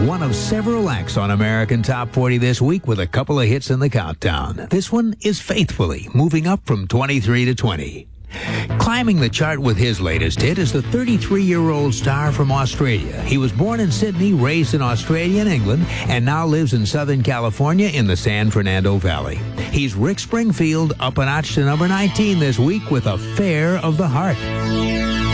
One of several acts on American Top 40 this week with a couple of hits in the countdown. This one is Faithfully, moving up from 23 to 20. Climbing the chart with his latest hit is the 33-year-old star from Australia. He was born in Sydney, raised in Australia and England, and now lives in Southern California in the San Fernando Valley. He's Rick Springfield, up a notch to number 19 this week with Affair of the Heart.